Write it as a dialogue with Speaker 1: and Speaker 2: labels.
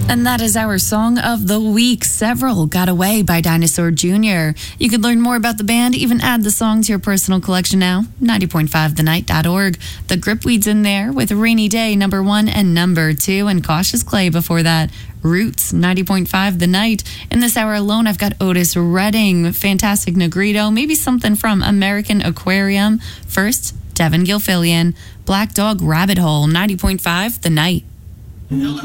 Speaker 1: And that is our song of the week. Several Got Away by Dinosaur Jr. You can learn more about the band, even add the song to your personal collection now. 90.5thenight.org. The Gripweeds in there with Rainy Day, number 1 and number 2, and Cautious Clay before that. Roots, 90.5 The Night. In this hour alone, I've got Otis Redding, Fantastic Negrito, maybe something from American Aquarium. First, Devin Gilfillian, Black Dog Rabbit Hole, 90.5 The Night.